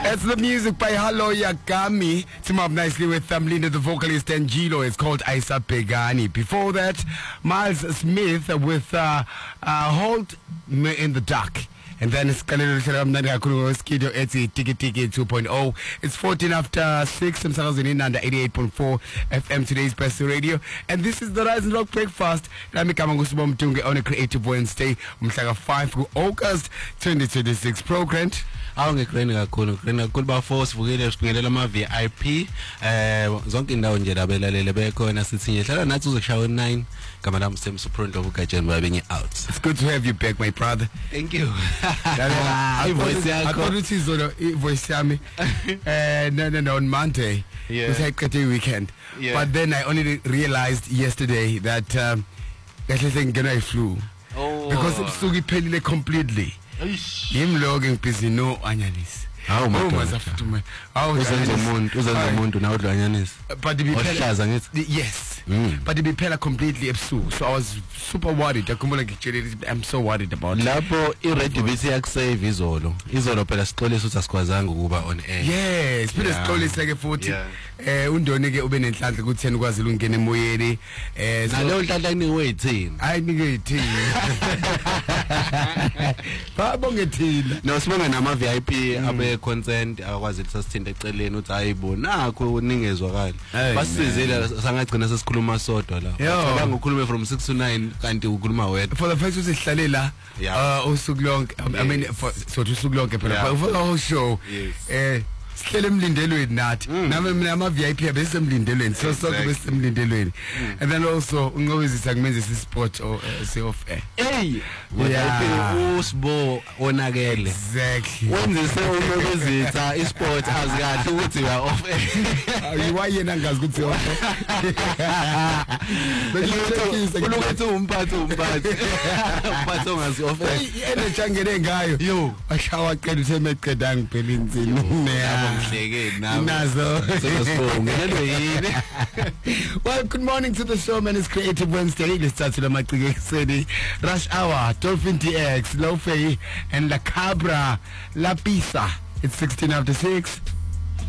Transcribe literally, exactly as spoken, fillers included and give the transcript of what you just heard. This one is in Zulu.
That's the music by Hello Yagami. Team up nicely with um, Linda, the vocalist, and Gilo. It's called Aisa Pegani. Before that, Miles Smith with uh, uh, Hold Me in the Dark. And then it's Studio Etsy Tiki Tiki two point oh. It's fourteen after six. I'm Salazin under eighty-eight point four F M, today's best radio. And this is the Rise and Rock Breakfast. On a Creative Wednesday, five August twenty twenty-six. Program. Awungekreni kakhulu kreni kakhulu bafo sivukile sifingelela ama V I P eh zonke indawo nje labelalele bekhona sithi ngihlala nathi uzokushaya nine kama lami semsupronto ukugajeni babenye out. It's good to have you back, my brother. Thank you. I voice yakho. I thought it is on voice yami. Eh no no no on Monday. Yeah. We had a weekend. Yeah. But then I only realized yesterday that um that thing gonna flu. Oh. Because it's so pelile completely. Him logging busy no anyanis. How much? How uzenza umuntu uzenza umuntu na udla anyanis. But the Ohlaza ngithi. Yes. Mm. But the bipela completely ebusuku. So I was super worried. I'm so worried about it. Lapho i-radio bisi yakusave izolo. Izolo phela sixolisa ukuthi asikwazanga ukuba on air. Yes, phela sixolisa ke futhi eh undoni ke ube nenhlanhla ukuthi yena ukwazi ukungena emoyeni. Eh so leyo nhlanhla iniwe yithini? Hayi nike yithini. Babonge thina. No sibonga nama V I P abe consent akwazi ukuthi sasithinta eceleni uthi hayibo nakho uningezwakala. Basizile sangagcina sesikhuluma sodwa la. Ngicabanga ukukhuluma from six to nine kanti ukhuluma wedwa. For the first ukuthi sihlale la uh usuku lonke I mean for so usuku lonke phela for the whole show. Eh sihlele emlindelweni nathi nami mina ama V I P abesemlindelweni so sonke besemlindelweni. And then also ungcobezisa kumenza sport or say off air. Hey yeah usbo onakele exactly wenzise umebezitha isport azikahle ukuthi uya off air ayiwayena ngazi ukuthi off air ukuthi umphathi umphathi umphathi ongazi off air ene jangene ngayo yo ashawa qeda uthe meqeda ngiphela inzini ngiyabongleke nawe nazo sesibongelwe yini. Well, good morning to the show, man. It's Creative Wednesday. Let's start with the Macri City Rush Hour, Dolphin T X, Lofey, and La Cabra, La Pisa. It's sixteen after six.